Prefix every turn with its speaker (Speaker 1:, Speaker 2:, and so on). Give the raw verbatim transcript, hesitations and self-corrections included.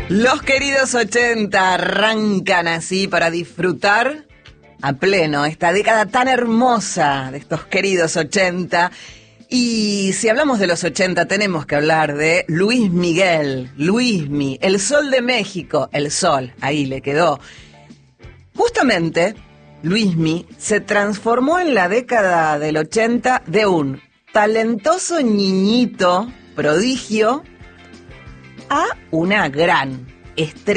Speaker 1: Los queridos ochenta arrancan así para disfrutar a pleno esta década tan hermosa de estos queridos ochenta. Y si hablamos de los ochenta tenemos que hablar de Luis Miguel, Luismi, el Sol de México, el Sol, ahí le quedó. Justamente, Luismi se transformó en la década del ochenta de un talentoso niñito prodigio a una gran estrella